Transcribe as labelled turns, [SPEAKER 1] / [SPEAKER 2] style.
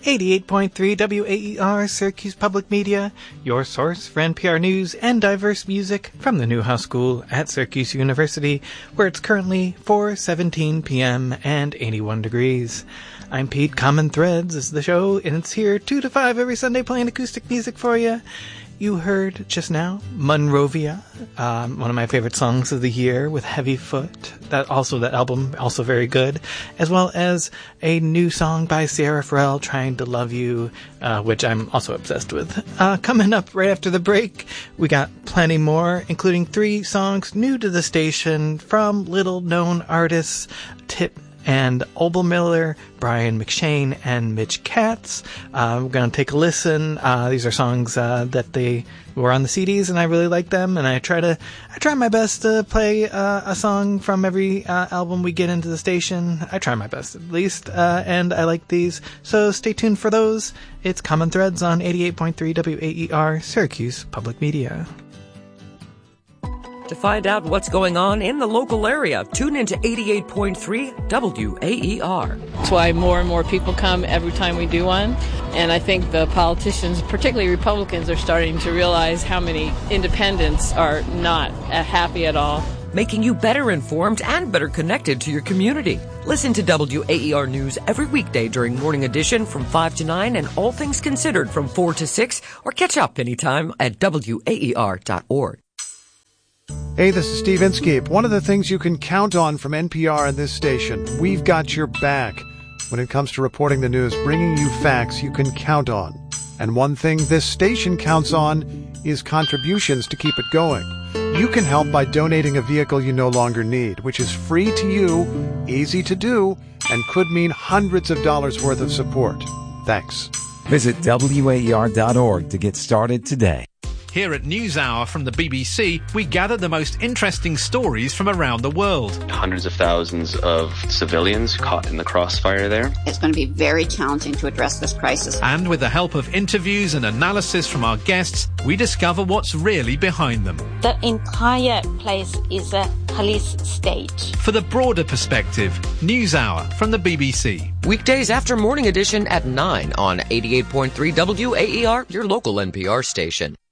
[SPEAKER 1] 88.3 WAER Syracuse Public Media, your source for NPR news and diverse music from the Newhouse School at Syracuse University, where it's currently 4:17 p.m. and 81 degrees. I'm Pete. Common Threads is the show, and it's here 2 to 5 every Sunday playing acoustic music for you. You heard just now Monrovia, one of my favorite songs of the year with Heavy Foot. That album, also very good, as well as a new song by Sierra Farrell, Trying to Love You, which I'm also obsessed with. Coming up right after the break, we got plenty more, including 3 songs new to the station from little-known artists, Tip and Obel Miller, Brian McShane, and Mitch Katz. We're going to take a listen. These are songs that they were on the CDs, and I really like them. And I try my best to play a song from every album we get into the station. I try my best, at least. And I like these, so stay tuned for those. It's Common Threads on 88.3 WAER, Syracuse Public Media.
[SPEAKER 2] To find out what's going on in the local area, tune into 88.3 WAER.
[SPEAKER 3] That's why more and more people come every time we do one. And I think the politicians, particularly Republicans, are starting to realize how many independents are not happy at all.
[SPEAKER 2] Making you better informed and better connected to your community. Listen to WAER News every weekday during Morning Edition from 5 to 9 and All Things Considered from 4 to 6, or catch up anytime at WAER.org.
[SPEAKER 4] Hey, this is Steve Inskeep. One of the things you can count on from NPR and this station, we've got your back. When it comes to reporting the news, bringing you facts you can count on. And one thing this station counts on is contributions to keep it going. You can help by donating a vehicle you no longer need, which is free to you, easy to do, and could mean hundreds of dollars worth of support. Thanks.
[SPEAKER 5] Visit WAER.org to get started today.
[SPEAKER 6] Here at NewsHour from the BBC, we gather the most interesting stories from around the world.
[SPEAKER 7] Hundreds of thousands of civilians caught in the crossfire there.
[SPEAKER 8] It's going to be very challenging to address this crisis.
[SPEAKER 6] And with the help of interviews and analysis from our guests, we discover what's really behind them.
[SPEAKER 9] The entire place is a police state.
[SPEAKER 6] For the broader perspective, NewsHour from the BBC.
[SPEAKER 2] Weekdays after Morning Edition at 9 on 88.3 WAER, your local NPR station.